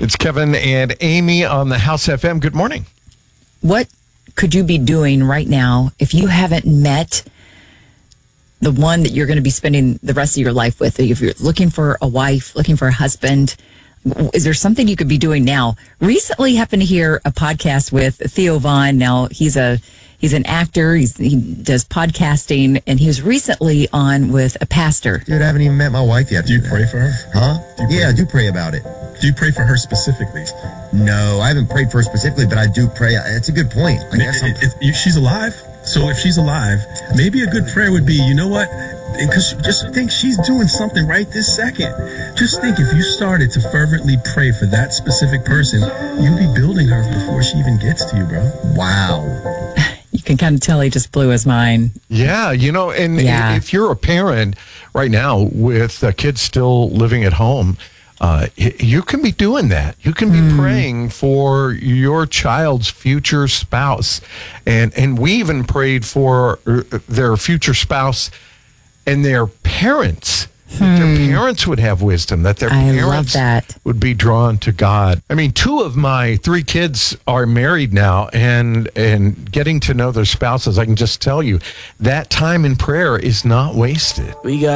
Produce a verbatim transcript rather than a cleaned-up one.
It's Kevin and Amy on the House F M. Good morning. What could you be doing right now if you haven't met the one that you're going to be spending the rest of your life with? If you're looking for a wife, looking for a husband, is there something you could be doing now? Recently happened to hear a podcast with Theo Vaughn. Now, he's a he's an actor. He's, he does podcasting, and he was recently on with a pastor. Dude, I haven't even met my wife yet. Do you pray for her? Huh? pray? Yeah, I do pray about it. Do you pray for her specifically? No, I haven't prayed for her specifically, but I do pray. It's a good point. I guess I'm- If, if, if she's alive, so if she's alive, maybe a good prayer would be, you know what? Because just think she's doing something right this second. Just think if you started to fervently pray for that specific person, you'd be building her before she even gets to you, bro. wow. You can kind of tell he just blew his mind. Yeah, you know, and Yeah. if you're a parent right now with uh, kids still living at home, uh, y- you can be doing that. You can be Mm. praying for your child's future spouse. And, and we even prayed for uh, their future spouse and their parents. That their parents would have wisdom, that their I love parents that. would be drawn to God. I mean, two of my three kids are married now, and and getting to know their spouses, I can just tell you that time in prayer is not wasted. We got